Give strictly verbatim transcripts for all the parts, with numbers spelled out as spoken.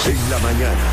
en la mañana.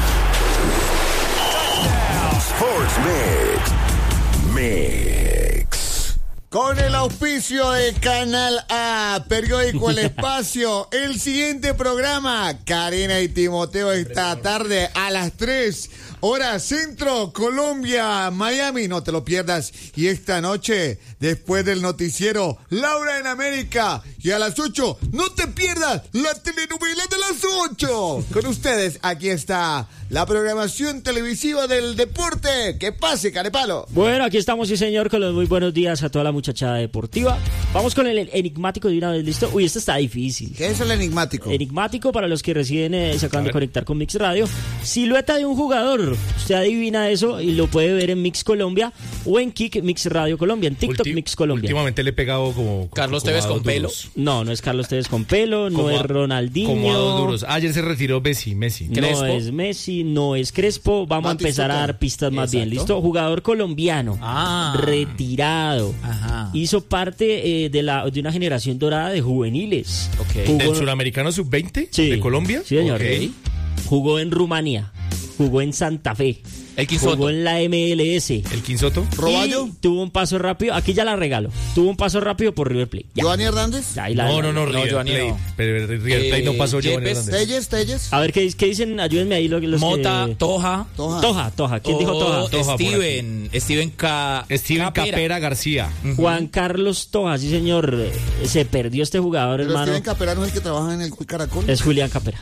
Sports Mix. Mix. Con el auspicio de Canal A, Periódico El Espacio, el siguiente programa, Karina y Timoteo, esta tarde a las tres, hora centro, Colombia, Miami, no te lo pierdas. Y esta noche, después del noticiero, Laura en América, y a las ocho, no te pierdas la telenovela de las ocho. Con ustedes, aquí está la programación televisiva del deporte. Que pase, Carepalo. Bueno, aquí estamos, sí señor, con los muy buenos días a toda la muchachada deportiva. Vamos con el enigmático de una vez, ¿listo? Uy, esto está difícil. ¿Qué es el enigmático? Enigmático, para los que recién eh, se acaban de conectar con Mix Radio. Silueta de un jugador. Usted adivina eso y lo puede ver en Mix Colombia o en Kik Mix Radio Colombia, en TikTok Ulti- Mix Colombia. Últimamente le he pegado como... Carlos como Tevez con pelo. No, no es Carlos Tevez con pelo, no es Ronaldinho. Como a dos duros. Ah, ayer se retiró Messi, Messi. No Crespo. es Messi, no es Crespo. Vamos Mati a empezar Zucker. a dar pistas más Exacto. bien, ¿listo? Jugador colombiano, Ah. retirado. Ajá. Hizo parte eh, de, la, de una generación dorada de juveniles. Ok. Jugó- ¿Del suramericano sub veinte Sí. de Colombia? Sí, señor. Ok. Jugó en Rumanía, jugó en Santa Fe, El Quinsoto. jugó en la M L S. ¿El Quinsoto? ¿Roballo? Y tuvo un paso rápido, aquí ya la regalo. Tuvo un paso rápido por River Plate. Ya. ¿Giovanni Hernández? Ya, ahí la- No, no, no, No, River Giovanni Plate. no. Pero River Plate no Eh, pasó Giovanni Yepes. Hernández. ¿Telles? ¿Telles? A ver, ¿qué, qué dicen? Ayúdenme ahí los, los Mota, que... Toja. Toja. Toja, Toja. ¿Quién dijo o Toja? Toja por Steven. Steven K. Steven Capera. Capera García. Juan Carlos Toja, sí señor. Eh, Se perdió este jugador, Pero hermano. Steven Capera no es el que trabaja en el Caracol. Es Julián Capera.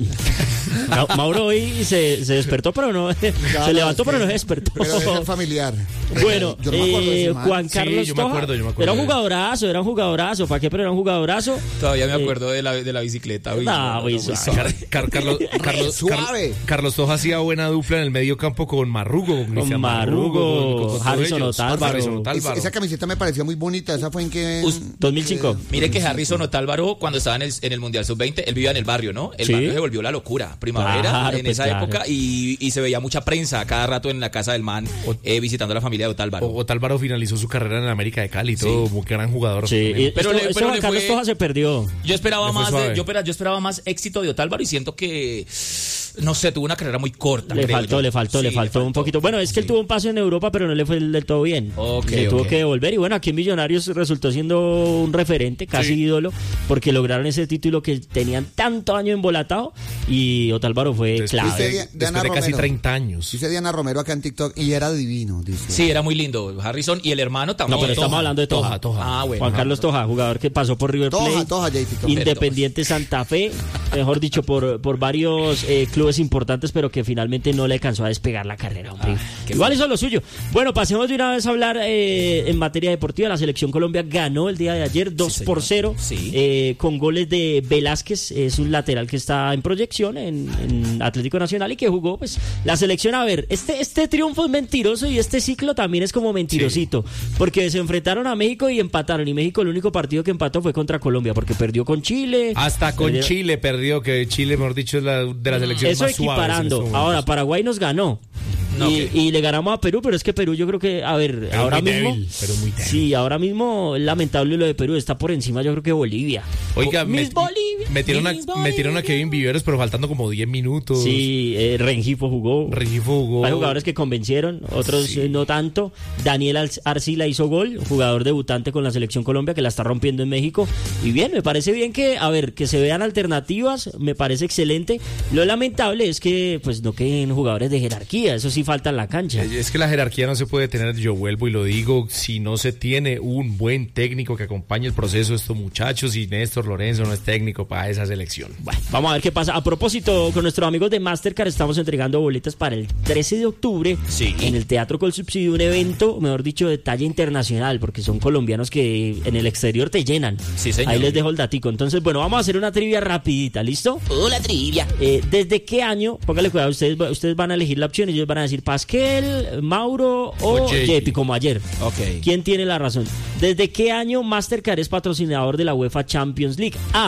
Ma- Mauro hoy se, se despertó, pero no. Se levantó, pero no se despertó. Pero es el familiar. Bueno, Yo no me acuerdo de eh, ese man. Juan Sí, Carlos yo me Toja acuerdo, yo me acuerdo era un de él. jugadorazo, era un jugadorazo. ¿Para qué? Pero era un jugadorazo. Todavía me Eh, acuerdo de la, de la bicicleta. Uy, nah, güey, muy suave. suave. Car- Car- Carlos, Carlos, Suave. Car- Carlos Toja hacía buena dupla en el medio campo con Marrugo, con Con Cristian Marrugo, con- con todos Harrison ellos. Otálvaro. Harrison Esa, Otálvaro. esa camiseta me pareció muy bonita. Esa fue en que... Us- dos mil cinco. Mire que Harrison Otálvaro, cuando estaba en el, en el Mundial sub veinte, él vivía en el barrio, ¿no? El Sí. barrio se volvió la locura. Primavera, Claro, en pues, esa claro. época, y, y se veía mucha prensa cada rato en la casa del man, eh, visitando a la familia de Otálvaro. O- Otálvaro finalizó su carrera en el América de Cali, todo, muy gran jugador. Sí, también. y Pero esto- le- este pero Juan le Carlos fue- Toja se perdió. Yo esperaba Le fue más de- suave. yo, espera- yo esperaba más éxito de Otálvaro y siento que, no sé, tuvo una carrera muy corta. Le creo faltó, yo. le faltó, Sí, le faltó un poquito. Bueno, es que él Sí. tuvo un paso en Europa, pero no le fue del todo bien. Ok, Le tuvo ok. que devolver. Y bueno, aquí en Millonarios resultó siendo un referente, casi Sí. ídolo, porque lograron ese título que tenían tanto año embolatado. Y Otálvaro fue Después clave. de- de, Diana después de casi Romero. treinta años. Dice Diana Romero acá en TikTok y era divino, dice. Sí, era muy lindo. Harrison y el hermano también. No, pero estamos Toja, hablando de Toja. Toja, Toja. Ah, bueno. Juan Carlos Toja, jugador que pasó por River Plate, Toja, Toja, J P. Independiente Santa Fe, mejor dicho, por, por varios eh, clubes importantes, pero que finalmente no le alcanzó a despegar la carrera, hombre. qué Igual hizo lo suyo. Bueno, pasemos de una vez a hablar eh, en materia deportiva. La selección Colombia ganó el día de ayer dos Sí, por cero, Sí. eh, con goles de Velázquez, es un lateral que está en proyección en, en Atlético Nacional y que jugó pues la selección. A ver, este, este triunfo es mentiroso y este ciclo también es como mentirosito, porque se enfrentaron a México y empataron, y México el único partido que empató fue contra Colombia, porque perdió con Chile. Hasta con Perdió- Chile perdió, que Chile, mejor dicho, es la, de las selecciones Eso más suaves. en equiparando. estos momentos. Ahora, Paraguay nos ganó. No, y, ok. y le ganamos a Perú, pero es que Perú yo creo que, a ver, Pero ahora muy mismo... débil, pero muy débil. Sí, ahora mismo es lamentable lo de Perú, está por encima yo creo que Bolivia. Oiga, Miss met- Bolivia, metieron, a, Miss Bolivia. metieron a Kevin Viveros, pero faltando como diez minutos. Sí, eh, Rengifo jugó. Rengifo jugó. Hay jugadores que convencieron, otros Sí. eh, no tanto. Daniel Al- Arcila hizo gol, jugador debutante con la selección Colombia que la está rompiendo en México. Y bien, me parece bien que, a ver, que se vean alternativas, me parece excelente. Lo lamentable es que pues no queden jugadores de jerarquía, eso sí falta en la cancha. Es que la jerarquía no se puede tener, yo vuelvo y lo digo, si no se tiene un buen técnico que acompañe el proceso de estos muchachos, y Néstor Lorenzo no es técnico para esa selección. Bueno, vamos a ver qué pasa. A propósito, con nuestros amigos de Mastercard estamos entregando boletas para el trece de octubre Sí. en el Teatro Col Subsidio, un evento, mejor dicho, de talla internacional, porque son colombianos que en el exterior te llenan. Sí, señor. Ahí les dejo el datico. Entonces, bueno, vamos a hacer una trivia rapidita, ¿listo? Hola, trivia. Eh, ¿Desde qué año? Póngale cuidado, ustedes, ustedes van a elegir la opción y ellos van a decir Pasquel, Mauro o, O J P. J P, como ayer. Ok. ¿Quién tiene la razón? ¿Desde qué año Mastercard es patrocinador de la UEFA Champions League? A.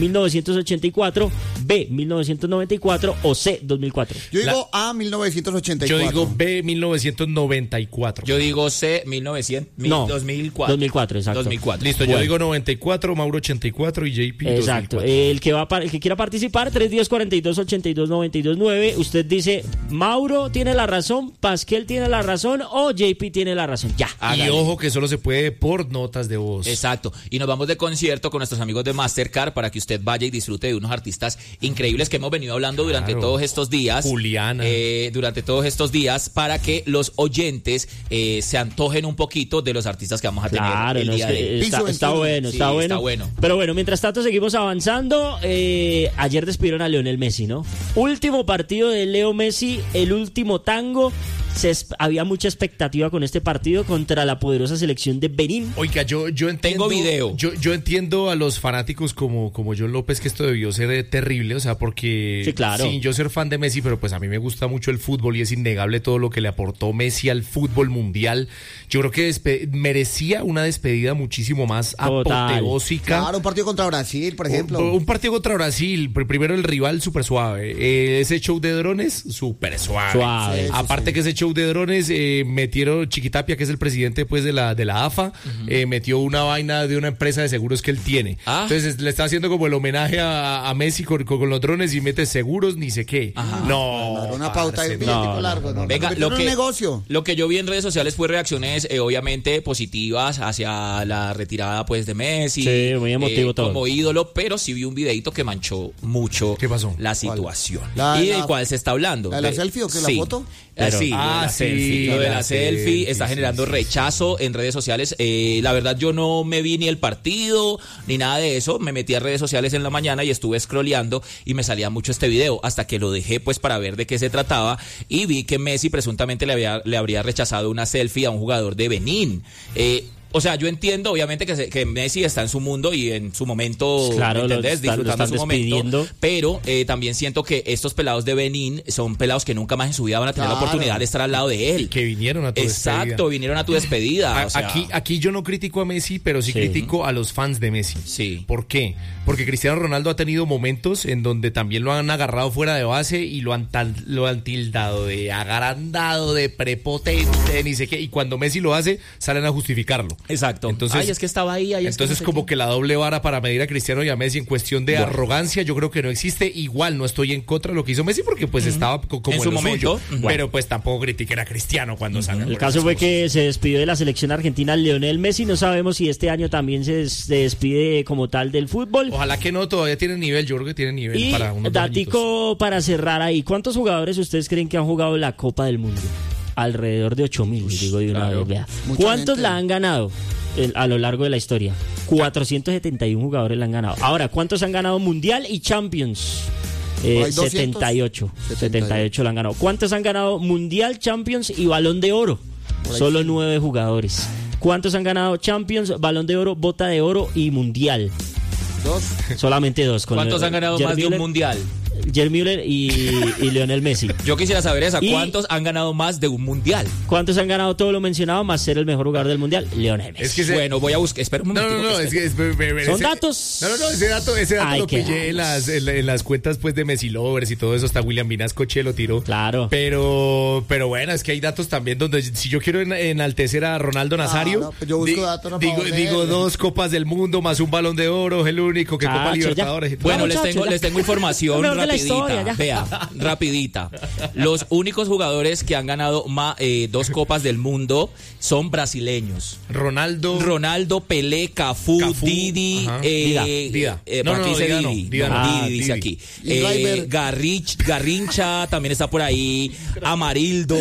mil novecientos ochenta y cuatro, B, mil novecientos noventa y cuatro o C, dos mil cuatro. Yo digo A, mil novecientos ochenta y Yo cuatro. digo B, mil novecientos noventa y cuatro. Yo digo C, mil novecientos, No, dos mil cuatro. dos mil cuatro, exacto. dos mil cuatro. Listo, Bueno. yo digo noventa y cuatro, Mauro ochenta y cuatro y J P Exacto. dos mil cuatro. El que va a par- el que quiera participar, tres uno cero, cuatro dos, ocho dos, nueve dos nueve. Usted dice, Mauro tiene la razón, Pasquel tiene la razón o J P tiene la razón. Ya. Y Hágale. ojo que solo se puede por notas de voz. Exacto. Y nos vamos de concierto con nuestros amigos de Mastercard para que usted vaya y disfrute de unos artistas increíbles que hemos venido hablando durante Claro. todos estos días. Juliana. Eh, durante todos estos días para que los oyentes eh, se antojen un poquito de los artistas que vamos a tener Claro, el no, es día que de hoy. está, Piso está veintiuno. bueno, Sí, está bueno. está bueno. Pero bueno, mientras tanto seguimos avanzando. Eh, ayer despidieron a Lionel Messi, ¿no? Último partido de Leo Messi, el último tango. Se es- había mucha expectativa con este partido contra la poderosa selección de Benín. Oiga, yo, yo entiendo. Tengo video. Yo, yo entiendo a los fanáticos como, como John López que esto debió ser eh, terrible, o sea, porque Sí, claro. sin yo ser fan de Messi, pero pues a mí me gusta mucho el fútbol y es innegable todo lo que le aportó Messi al fútbol mundial. Yo creo que despe- merecía una despedida muchísimo más Total. apoteósica. Claro, un partido contra Brasil, por ejemplo. Un, un partido contra Brasil, pr- primero el rival súper suave. Eh, ese show de drones, súper suave. Suave. Sí, sí, Aparte sí. que ese show de drones, eh, metieron Chiquitapia, que es el presidente pues de la de la A F A, eh, metió una vaina de una empresa de seguros que él tiene. Ah. Entonces le está haciendo como el homenaje a, a Messi con, con- con los drones y mete seguros ni sé qué. No. Claro, una pauta de parce, billetico no, no, largo. ¿no? Venga, Convirtió lo en que, un negocio. lo que yo vi en redes sociales fue reacciones eh, obviamente positivas hacia la retirada pues de Messi. Sí, muy emotivo eh, todo. Como ídolo, pero sí vi un videito que manchó mucho ¿Qué pasó? la situación. La- ¿Y de la- cuál se está hablando? ¿la de la selfie o qué, la Sí. foto? Eh, Pero- sí, lo de Ah, la sí, selfie. Lo de la la selfie selfie, está sí, generando sí. rechazo en redes sociales. Eh, la verdad, yo no me vi ni el partido ni nada de eso. Me metí a redes sociales en la mañana y estuve scrolleando y me salía mucho este video hasta que lo dejé pues para ver de qué se trataba y vi que Messi presuntamente le, había, le habría rechazado una selfie a un jugador de Benín. Eh, O sea, yo entiendo, obviamente, que, se- que Messi está en su mundo y en su momento, Claro, ¿me lo entendés? están- lo Disfrutando están su momento. despidiendo. Pero eh, también siento que estos pelados de Benín son pelados que nunca más en su vida van a tener la Claro. oportunidad de estar al lado de él. Que vinieron a tu Exacto, despedida. vinieron a tu despedida. A- o sea, aquí, aquí yo no critico a Messi, pero sí, Sí. critico a los fans de Messi. Sí. ¿Por qué? Porque Cristiano Ronaldo ha tenido momentos en donde también lo han agarrado fuera de base y lo han, tal- lo han tildado de agrandado, de prepotente, ni sé qué. Y cuando Messi lo hace, salen a justificarlo. Exacto. Entonces, Ay, es que estaba ahí. Ay, es que entonces no sé como qué. que la doble vara para medir a Cristiano y a Messi en cuestión de arrogancia, yo creo que no existe. Igual no estoy en contra de lo que hizo Messi porque pues estaba co- como En en, su lo momento. suyo. Ujú. Pero pues tampoco critiquen a Cristiano cuando salga. El por caso esas fue cosas. que se despidió de la selección argentina Lionel Messi. No sabemos si este año también se, des- se despide como tal del fútbol. Ojalá que no, todavía tiene nivel, yo creo que tiene nivel Y para unos dos añitos. datico para cerrar ahí. ¿Cuántos jugadores ustedes creen que han jugado la Copa del Mundo? Alrededor de ocho mil, digo de una claro. vez. Vea. Mucha ¿Cuántos gente. la han ganado el- a lo largo de la historia? cuatrocientos setenta y uno jugadores la han ganado. Ahora, ¿cuántos han ganado Mundial y Champions? Eh, Por ahí doscientos. setenta y ocho. setenta y ocho. setenta y ocho la han ganado. ¿Cuántos han ganado Mundial, Champions y Balón de Oro? Por ahí Solo sí. nueve jugadores. ¿Cuántos han ganado Champions, Balón de Oro, Bota de Oro y Mundial? Dos. Solamente dos. con ¿Cuántos han ganado Gerd más de un Müller- mundial? Gerd Müller y, y Lionel Messi. Yo quisiera saber esa. Y- ¿Cuántos han ganado más de un mundial? ¿Cuántos han ganado todo lo mencionado más ser el mejor jugador del mundial? Lionel Messi. Es que ese- Bueno, voy a buscar. Espera un No, momento. no, no, es que es- me- me- me- Son ese- datos. No, no, no, ese dato, ese dato Hay lo que pillé en darlos. las, en, la- en las cuentas pues de Messi Lovers y todo eso, hasta William Vinascoche lo tiró. Claro. Pero, pero bueno, es que hay datos también donde si yo quiero en- enaltecer a Ronaldo Nazario, no, pues yo busco di- datos a digo, favor de digo él. dos copas del mundo más un balón de oro, es el único que Chacho, Copa ya. Libertadores. Bueno, Ya, les muchacho, tengo, ya. les tengo información Lo mejor de la rapidita. historia, ya. Vea, rapidita. Los únicos jugadores que han ganado ma- eh, dos copas del mundo son brasileños. Ronaldo. Ronaldo, Pelé, Cafú, Cafú, Didi, ajá. eh, Dida, eh, Dida. eh, No, por no, aquí no, dice Dida no, Didi, Dida no, no. Didi Ah, dice Didi. aquí. Y Eh, River. Garrich, Garrincha también está por ahí, Amarildo,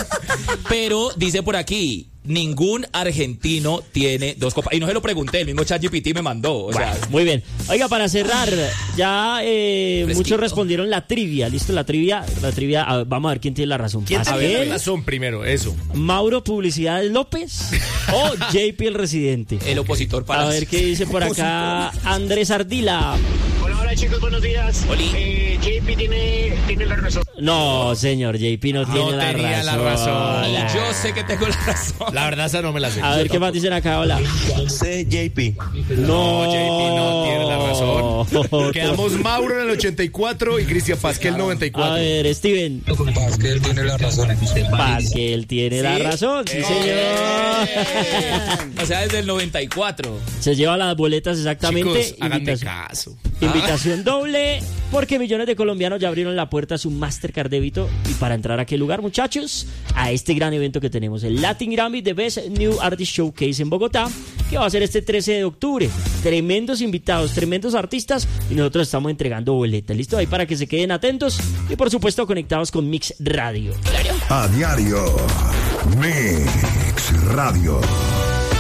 pero dice por aquí, ningún argentino tiene dos copas. Y no se lo pregunté, el mismo ChatGPT me mandó. O sea, Muy bien. Oiga, para cerrar, ya eh, Fresquito. muchos respondieron la trivia. ¿Listo? La trivia. La trivia. a ver, vamos a ver quién tiene la razón. ¿Quién Pasquel, tiene la razón primero? Eso. Mauro Publicidades López o J P el residente. el opositor para... A ver qué dice por acá Andrés Ardila. Hola, hola chicos, buenos días. Oli. Eh, J P tiene, tiene la razón. No, señor, J P no tiene No la tenía la razón. razón. Hola. Yo sé que tengo la razón. La verdad, esa no me la sé. A ver, ¿qué más dicen acá? Hola. C J P. No, J P no tiene la razón. Quedamos Mauro en el ochenta y cuatro y Cristian Pasquel noventa y A cuatro. ver, Steven. Pasquel tiene la razón. Pasquel tiene la razón. Sí, señor. O sea, desde el noventa y cuatro. Se lleva las boletas exactamente. Chicos, háganme Invitación- caso. Invitación doble, porque millones de colombianos ya abrieron la puerta a su Mastercard débito. Y para entrar a qué lugar, muchachos, a este gran evento que tenemos, el Latin Grammy The Best New Artist Showcase en Bogotá, que va a ser este trece de octubre. Tremendos invitados, tremendos artistas, y nosotros estamos entregando boletas. ¿Listo? Ahí para que se queden atentos y por supuesto conectados con Mix Radio. A diario. Mix Radio.